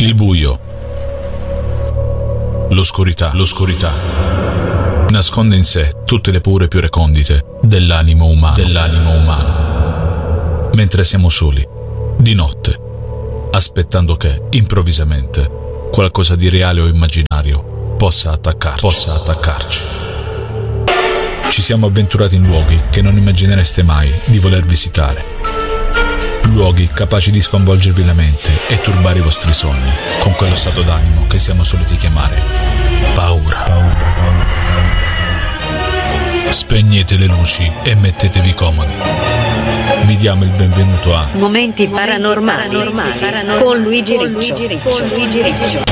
Il buio, l'oscurità nasconde in sé tutte le paure più recondite dell'animo umano. Mentre siamo soli, di notte, aspettando che, improvvisamente, qualcosa di reale o immaginario possa attaccarci. Ci siamo avventurati in luoghi che non immaginereste mai di voler visitare. Luoghi capaci di sconvolgervi la mente e turbare i vostri sogni con quello stato d'animo che siamo soliti chiamare paura. Spegnete le luci e mettetevi comodi. Vi diamo il benvenuto a Momenti Paranormali con Luigi Riccio.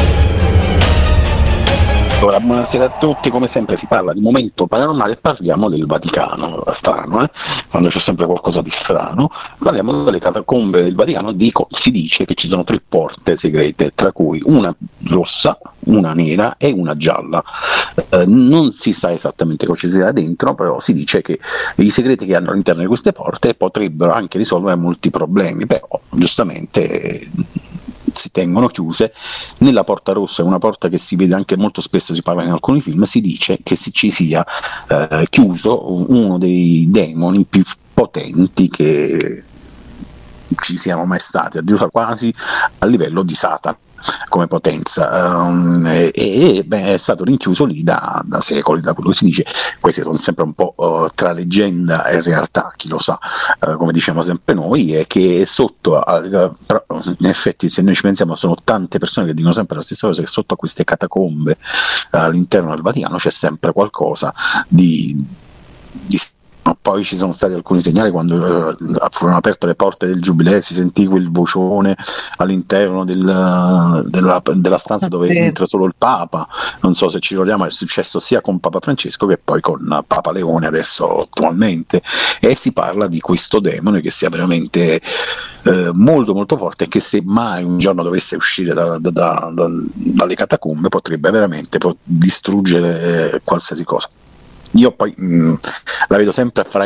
Allora, buonasera a tutti, come sempre si parla di Momento Paranormale e parliamo del Vaticano, strano, quando c'è sempre qualcosa di strano, parliamo delle catacombe del Vaticano, si dice che ci sono 3 porte segrete, tra cui una rossa, una nera e una gialla. Non si sa esattamente cosa ci sia dentro, però si dice che i segreti che hanno all'interno di queste porte potrebbero anche risolvere molti problemi, però giustamente si tengono chiuse. Nella porta rossa, una porta che si vede anche molto spesso, si parla in alcuni film, si dice che ci sia chiuso uno dei demoni più potenti che ci siano mai stati, addirittura quasi a livello di Satana come potenza, è stato rinchiuso lì da secoli, da quello che si dice. Questi sono sempre un po' tra leggenda e realtà, chi lo sa, come diciamo sempre noi, è che sotto però in effetti, se noi ci pensiamo, sono tante persone che dicono sempre la stessa cosa, che sotto a queste catacombe all'interno del Vaticano c'è sempre qualcosa di poi ci sono stati alcuni segnali quando furono aperte le porte del Giubileo, si sentì quel vocione all'interno della stanza dove entra solo il Papa. Non so se ci ricordiamo, è successo sia con Papa Francesco che poi con Papa Leone adesso attualmente, e si parla di questo demone che sia veramente molto molto forte e che se mai un giorno dovesse uscire dalle catacombe potrebbe veramente distruggere qualsiasi cosa. Io poi la vedo sempre fra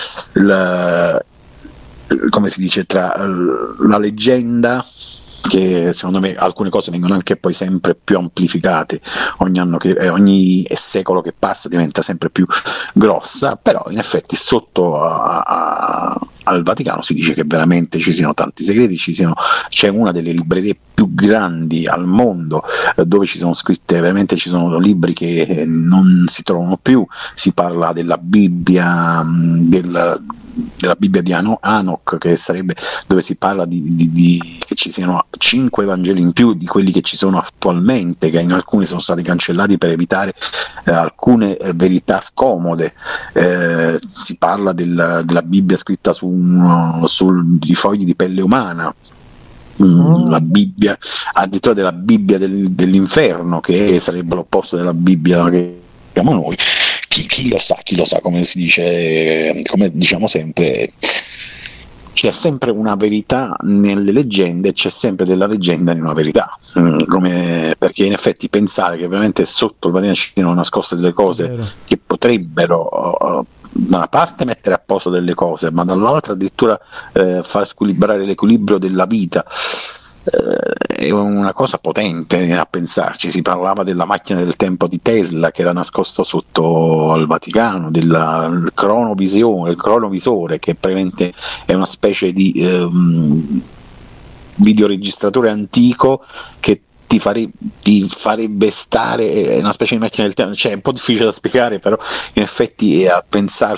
come si dice, tra la leggenda, che secondo me alcune cose vengono anche poi sempre più amplificate ogni anno, ogni secolo che passa diventa sempre più grossa, però in effetti sotto al Vaticano si dice che veramente ci siano tanti segreti, c'è una delle librerie più grandi al mondo, dove ci sono scritte, veramente ci sono libri che non si trovano più. Si parla della Bibbia, della Bibbia di Enoch, che sarebbe, dove si parla che ci siano 5 Vangeli in più di quelli che ci sono attualmente, che in alcuni sono stati cancellati per evitare alcune verità scomode. Si parla della Bibbia scritta sui fogli di pelle umana. La Bibbia, addirittura della Bibbia dell'inferno, che sarebbe l'opposto della Bibbia che abbiamo noi. Chi lo sa, come si dice, come diciamo sempre, c'è sempre una verità nelle leggende, c'è sempre della leggenda in una verità, perché in effetti pensare che veramente sotto il Vaticano ci siano nascoste delle cose che potrebbero da una parte mettere a posto delle cose, ma dall'altra addirittura far squilibrare l'equilibrio della vita, è una cosa potente a pensarci. Si parlava della macchina del tempo di Tesla che era nascosta sotto al Vaticano, del cronovisore, che praticamente è una specie di videoregistratore antico che ti farebbe stare, una specie di macchina del tempo, cioè è un po' difficile da spiegare, però in effetti a pensarci